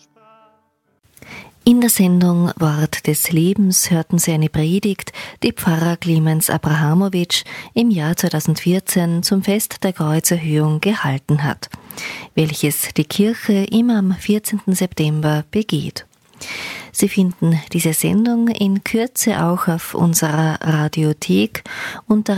In der Sendung Wort des Lebens hörten Sie eine Predigt, die Pfarrer Clemens Abrahamowitsch im Jahr 2014 zum Fest der Kreuzerhöhung gehalten hat, welches die Kirche immer am 14. September begeht. Sie finden diese Sendung in Kürze auch auf unserer Radiothek unter